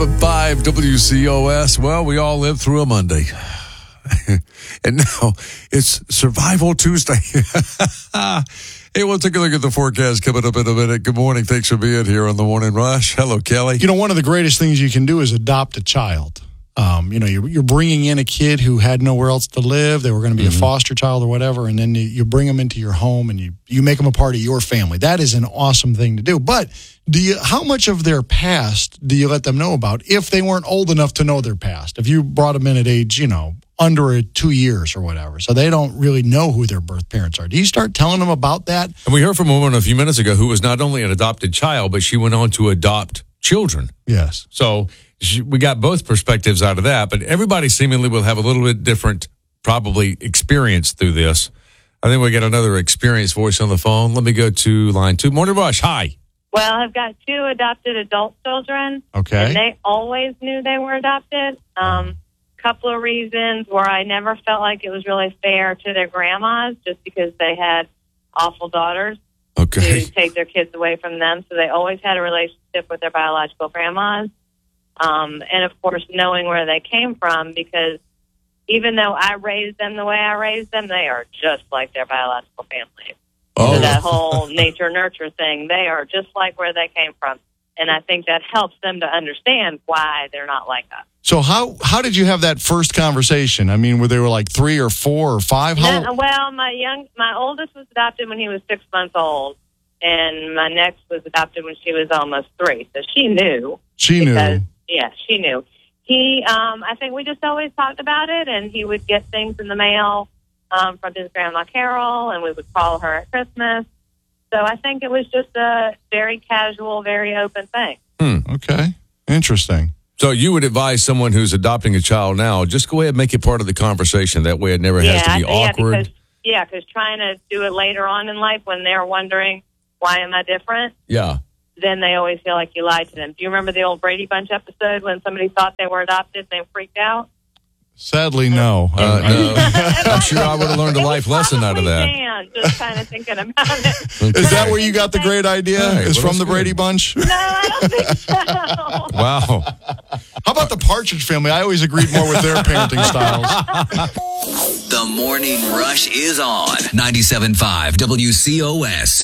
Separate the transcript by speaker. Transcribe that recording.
Speaker 1: 5 WCOS. Well, we all lived through a Monday. And now it's Survival Tuesday. Hey, we'll take a look at the forecast coming up in a minute. Good morning. Thanks for being here on the Morning Rush. Hello, Kelly.
Speaker 2: You know, one of the greatest things you can do is adopt a child. You're bringing in a kid who had nowhere else to live. They were going to be a foster child or whatever, and then you bring them into your home and you make them a part of your family. That is an awesome thing to do. But how much of their past do you let them know about if they weren't old enough to know their past? If you brought them in at age, under 2 years or whatever, so they don't really know who their birth parents are. Do you start telling them about that?
Speaker 1: And we heard from a woman a few minutes ago who was not only an adopted child, but she went on to adopt children.
Speaker 2: Yes.
Speaker 1: So we got both perspectives out of that, but everybody seemingly will have a little bit different, probably, experience through this. I think we got another experienced voice on the phone. Let me go to line 2. Morning Rush, hi.
Speaker 3: Well, I've got 2 adopted adult children.
Speaker 2: Okay.
Speaker 3: And they always knew they were adopted. Couple of reasons where I never felt like it was really fair to their grandmas just because they had awful daughters to take their kids away from them. So they always had a relationship with their biological grandmas. And, of course, knowing where they came from, because even though I raised them the way I raised them, they are just like their biological families.
Speaker 1: Oh.
Speaker 3: So that whole nature-nurture thing, they are just like where they came from. And I think that helps them to understand why they're not like us.
Speaker 2: So how did you have that first conversation? I mean, were they like 3 or 4 or 5?
Speaker 3: Well, my oldest was adopted when he was 6 months old, and my next was adopted when she was almost 3. So she knew. Yeah, she knew. I think we just always talked about it, and he would get things in the mail from his grandma Carol, and we would call her at Christmas. So I think it was just a very casual, very open thing.
Speaker 2: Okay. Interesting.
Speaker 1: So you would advise someone who's adopting a child now, just go ahead and make it part of the conversation. That way it never has to be awkward.
Speaker 3: Because trying to do it later on in life when they're wondering, why am I different?
Speaker 1: Yeah.
Speaker 3: Then they always feel like you lied to them. Do you remember the old Brady Bunch episode when somebody thought they were adopted and they freaked out?
Speaker 2: Sadly, no.
Speaker 1: No. I'm sure I would have learned a life lesson out of that.
Speaker 3: Just kind of thinking about it.
Speaker 2: Okay. Is that where you got the great idea? Is from the Brady Bunch?
Speaker 3: No, I don't think so.
Speaker 1: Wow.
Speaker 2: How about the Partridge Family? I always agreed more with their parenting styles.
Speaker 4: The Morning Rush is on 97.5 WCOS.